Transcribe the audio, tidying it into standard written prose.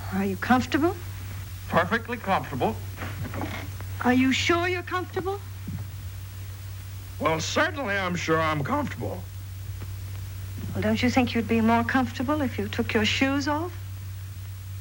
Are you comfortable? Perfectly comfortable. Are you sure you're comfortable? Well, certainly I'm sure I'm comfortable. Well, don't you think you'd be more comfortable if you took your shoes off?